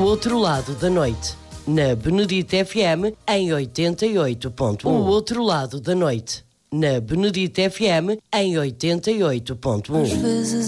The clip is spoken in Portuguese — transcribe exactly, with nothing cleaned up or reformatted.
Outro Lado da Noite, na Benedita F M em oitenta e oito ponto um. O Outro Lado da Noite, na Benedita F M em oitenta e oito ponto um.